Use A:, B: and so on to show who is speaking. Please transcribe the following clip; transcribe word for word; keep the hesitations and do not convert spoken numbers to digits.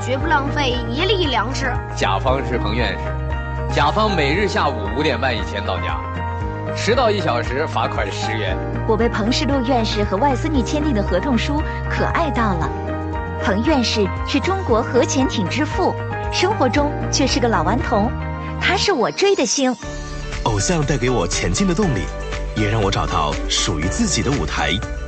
A: 绝不浪费一粒粮食。
B: 甲方是彭院士，甲方每日下午五点半以前到家，迟到一小时罚款十元。
C: 我为彭世禄院士和外孙女签订的合同书可爱到了。彭院士是中国核潜艇之父，生活中却是个老顽童，他是我追的星。
D: 偶像带给我前进的动力，也让我找到属于自己的舞台。